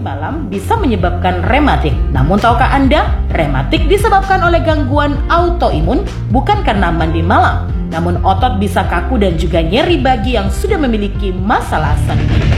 malam bisa menyebabkan rematik. Namun tahukah Anda, rematik disebabkan oleh gangguan autoimun, bukan karena mandi malam. Namun otot bisa kaku dan juga nyeri bagi yang sudah memiliki masalah sendi.